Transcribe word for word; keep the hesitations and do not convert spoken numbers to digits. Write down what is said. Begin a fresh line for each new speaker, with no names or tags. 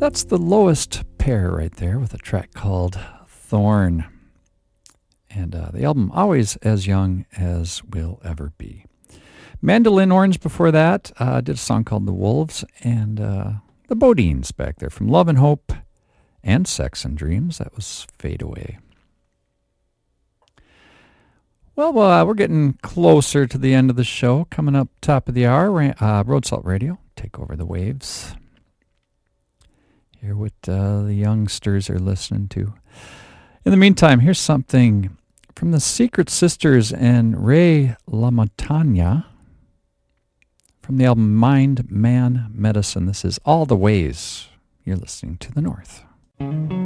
That's the Lowest Pair right there with a track called Thorn. And uh, the album Always As Young As We'll Ever Be. Mandolin Orange before that uh, did a song called The Wolves, and uh, the Bodines back there from Love and Hope and Sex and Dreams. That was Fade Away. Well, uh, we're getting closer to the end of the show. Coming up top of the hour, uh, Road Salt Radio, Take Over the Waves. Hear what uh, the youngsters are listening to. In the meantime, here's something from the Secret Sisters and Ray LaMontagne from the album Mind, Man, Medicine. This is All the Ways. You're listening to The North.